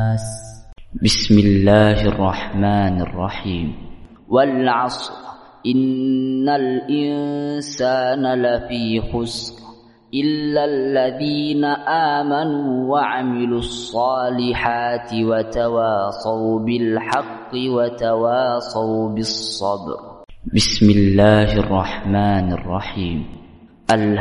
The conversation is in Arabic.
بسم الله الرحمن الرحيم. والعصر إن الإنسان لفي خسر إلا الذين آمنوا وعملوا الصالحات وتواصوا بالحق وتواصوا بالصبر. بسم الله الرحمن الرحيم.